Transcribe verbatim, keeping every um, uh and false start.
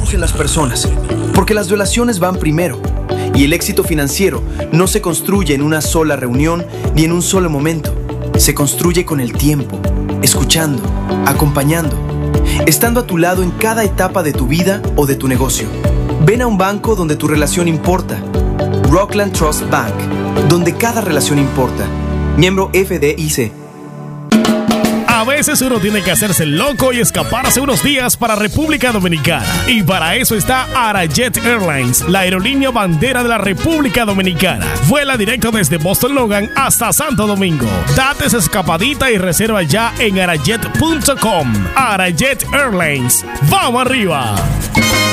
Confiamos en las personas, porque las relaciones van primero. Y el éxito financiero no se construye en una sola reunión ni en un solo momento. Se construye con el tiempo, escuchando, acompañando, estando a tu lado en cada etapa de tu vida o de tu negocio. Ven a un banco donde tu relación importa. Rockland Trust Bank, donde cada relación importa. Miembro F D I C. A veces uno tiene que hacerse loco y escaparse unos días para República Dominicana. Y para eso está Arajet Airlines, la aerolínea bandera de la República Dominicana. Vuela directo desde Boston Logan hasta Santo Domingo. Date esa escapadita y reserva ya en arajet punto com. Arajet Airlines. ¡Vamos arriba!